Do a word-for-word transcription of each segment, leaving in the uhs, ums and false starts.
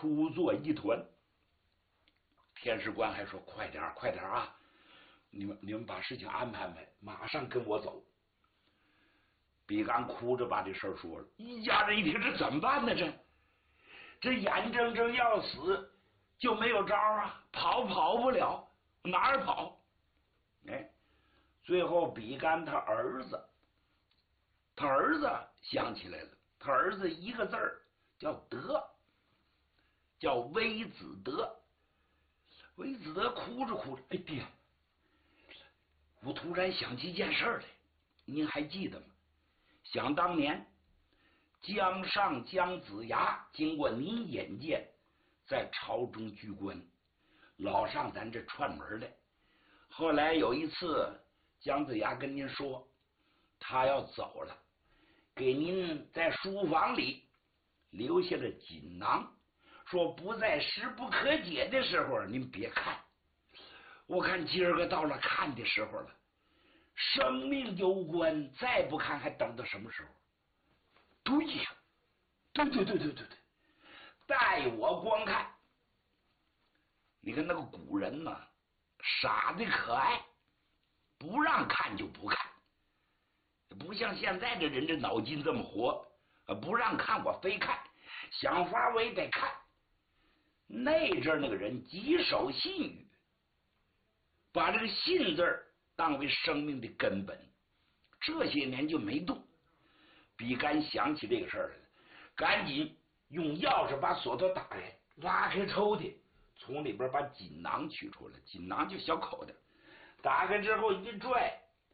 哭作一团。天使官还说：“快点，快点啊！你们你们把事情安排安排，马上跟我走。”比干哭着把这事儿说了，一家人一听，这怎么办呢？这这眼睁睁要死，就没有招啊，跑跑不了，哪儿跑？哎，最后比干他儿子，他儿子想起来了，他儿子一个字儿叫德，叫微子德。微子德哭着哭着，哎爹，我突然想起一件事来，您还记得吗？想当年，江上姜子牙经过您眼见，在朝中居官，老上咱这串门来。后来有一次，姜子牙跟您说，他要走了，给您在书房里留下了锦囊，说不在时不可解的时候，您别看。我看今儿个到了看的时候了。生命攸关，再不看还等到什么时候？对呀，对对对对对对，待我观看。你看那个古人呢，傻的可爱，不让看就不看，不像现在这人这脑筋这么活，不让看我非看，想法我也得看。那阵那个人极守信誉，把这个信字儿当为生命的根本，这些年就没动。比干想起这个事儿来了，赶紧用钥匙把锁头打开，拉开抽屉，从里边把锦囊取出来。锦囊就小口的，打开之后一拽，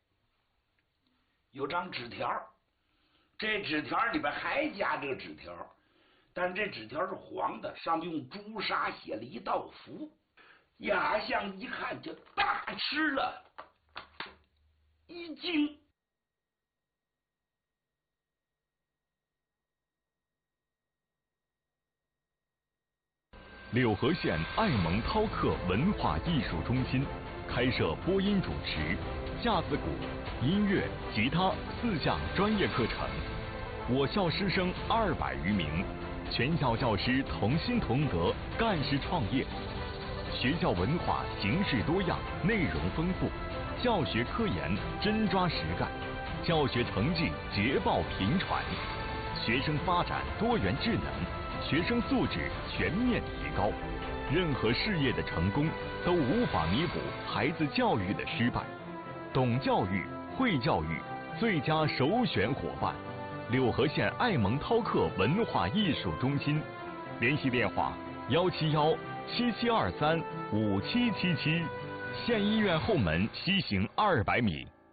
有张纸条，这纸条里边还加这个纸条，但是这纸条是黄的，上面用朱砂写了一道符。亚相一看就大吃了一惊。 柳河县爱蒙涛客文化艺术中心开设播音主持、架子鼓、音乐、吉他四项专业课程。我校师生二百余名，全校教师同心同德，干事创业。学校文化形式多样，内容丰富，教学科研真抓实干，教学成绩捷报频传，学生发展多元智能，学生素质全面提高。任何事业的成功都无法弥补孩子教育的失败。懂教育、会教育，最佳首选伙伴。柳河县爱蒙涛客文化艺术中心，联系电话：幺七幺七七二三五七七七，县医院后门西行二百米。